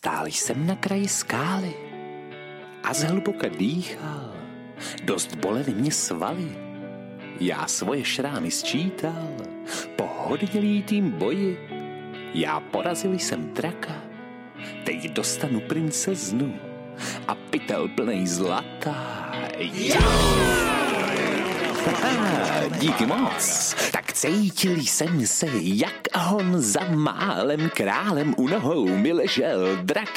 Stál jsem na kraji skály a zhluboka dýchal. Dost bolely mě svaly. Já svoje šrány sčítal. Po hodně lítým boji já porazil jsem draka. Teď dostanu princeznu a pytel plnej zlata. Díky moc. Tak cítil jsem se, jak on za málem králem u nohou mi ležel drak